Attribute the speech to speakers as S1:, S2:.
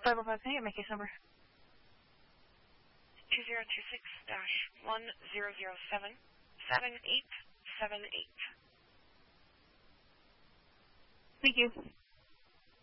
S1: 505 Pay, my case number.
S2: 2026-1007-7878.
S1: Thank you.